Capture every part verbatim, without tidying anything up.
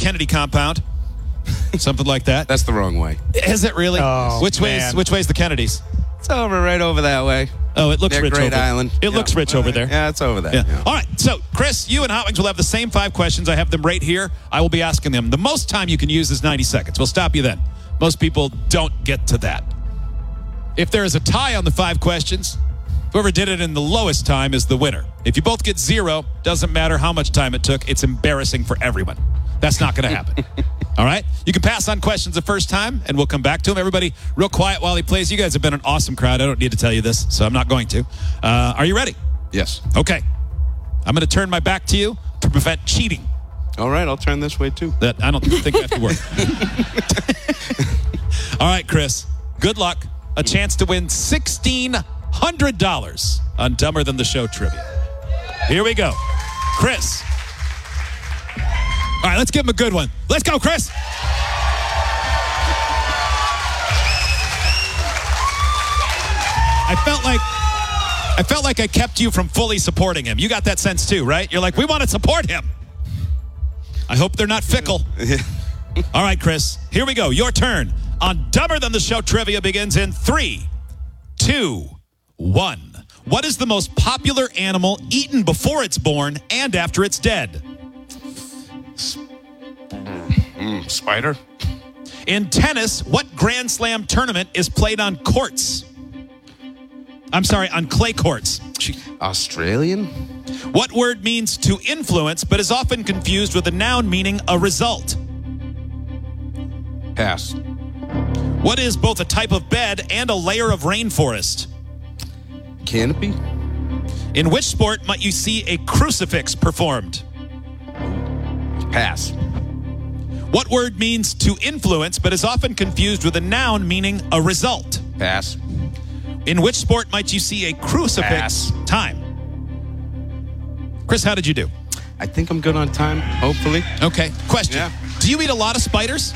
Kennedy compound. Something like that. That's the wrong way. Is it really? Oh, which way's man. which way's the Kennedys? It's over, right over that way. Oh, it looks Near rich Great over Island. It Yeah. looks rich over there. Yeah, it's over there. Yeah. Yeah. All right. So, Chris, you and Hot Wings will have the same five questions. I have them right here. I will be asking them. The most time you can use is ninety seconds. We'll stop you then. Most people don't get to that. If there is a tie on the five questions, whoever did it in the lowest time is the winner. If you both get zero, doesn't matter how much time it took. It's embarrassing for everyone. That's not going to happen. All right? You can pass on questions the first time, and we'll come back to them. Everybody, real quiet while he plays. You guys have been an awesome crowd. I don't need to tell you this, so I'm not going to. Uh, are you ready? Yes. Okay. I'm going to turn my back to you to prevent cheating. All right, I'll turn this way, too. That I don't think that to work. All right, Chris. Good luck. A chance to win sixteen hundred dollars on Dumber Than the Show trivia. Here we go. Chris. All right, let's give him a good one. Let's go, Chris. I felt like I felt like I kept you from fully supporting him. You got that sense too, right? You're like, we want to support him. I hope they're not fickle. All right, Chris, here we go. Your turn on Dumber Than the Show trivia begins in three, two, one. What is the most popular animal eaten before it's born and after it's dead? Mm, spider? In tennis, what Grand Slam tournament is played on courts? I'm sorry, on clay courts. Australian? What word means to influence but is often confused with a noun meaning a result? Pass. What is both a type of bed and a layer of rainforest? Canopy? In which sport might you see a crucifix performed? Pass. What word means to influence but is often confused with a noun meaning a result? Pass. In which sport might you see a crucifix? Pass. Time. Chris, how did you do? I think I'm good on time, hopefully. Okay. Question. Yeah. Do you eat a lot of spiders?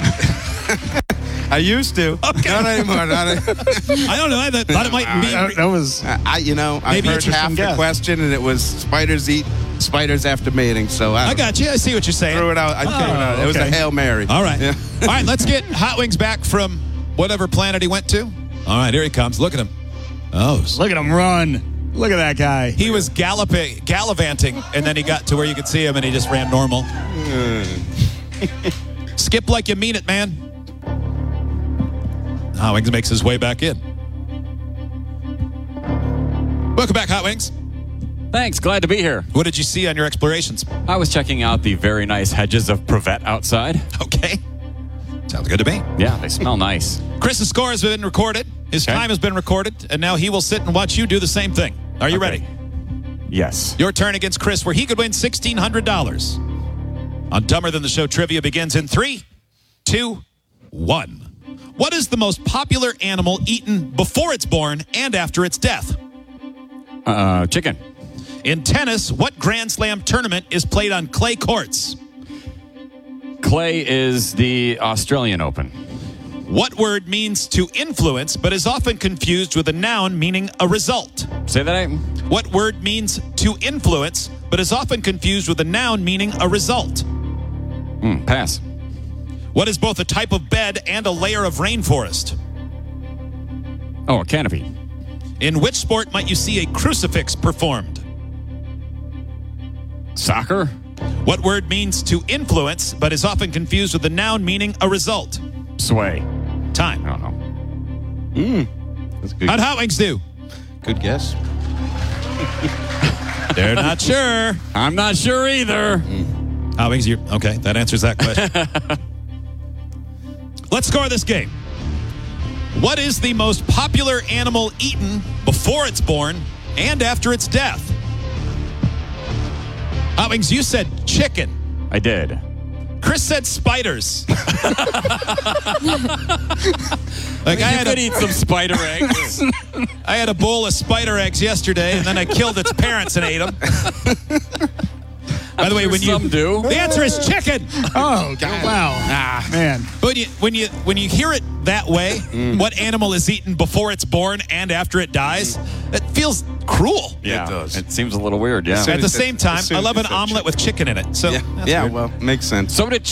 I used to. Okay. Not anymore. Not anymore. I don't know. I thought it might be. That, that was I, you know, I Maybe heard interesting half the guess. question, and it was spiders eat spiders after mating. So I, I got you. I see what you're saying. threw it out. I threw it out. It was a okay. Hail Mary. All right. Yeah. All right, let's get Hot Wings back from whatever planet he went to. All right, here he comes. Look at him. Oh, look at him run. Look at that guy. he was galloping, gallivanting, and then he got to where you could see him, and he just ran normal. Skip like you mean it, man. Hot Wings makes his way back in. Welcome back, Hot Wings. Thanks. Glad to be here. What did you see on your explorations? I was checking out the very nice hedges of Privet outside. Okay. Sounds good to me. Yeah, they smell nice. Chris's score has been recorded. His Okay. time has been recorded, and now he will sit and watch you do the same thing. Are you Okay. ready? Yes. Your turn against Chris, where he could win sixteen hundred dollars. On Dumber Than the Show trivia begins in three, two, one. What is the most popular animal eaten before it's born and after its death? Uh, chicken. In tennis, what Grand Slam tournament is played on clay courts? Clay is the Australian Open. What word means to influence but is often confused with a noun meaning a result? Say that. What word means to influence but is often confused with a noun meaning a result? Mm, pass. What is both a type of bed and a layer of rainforest? Oh, a canopy. In which sport might you see a crucifix performed? Soccer. What word means to influence but is often confused with a noun meaning a result? Sway. Time. I don't know. That's a good. How'd Hot Wings do? Good guess. They're not sure. I'm not sure either. Hot Wings, you okay? That answers that question. Let's score this game. What is the most popular animal eaten before it's born and after its death? Hot Wings, you said chicken. I did. Chris said spiders. Like I you had could a, eat some spider eggs. I had a bowl of spider eggs yesterday, and then I killed its parents and ate them. By the way, sure when you some do. the answer is chicken. Oh, God. Wow. Ah, Man. But when you when you when you hear it that way, what animal is eaten before it's born and after it dies? It feels cruel. Yeah, It does. It seems a little weird. Yeah. Soon At the as it- same time, as soon I as love you an said omelet chicken. with chicken in it. So Yeah, that's yeah. weird. Well, makes sense. So did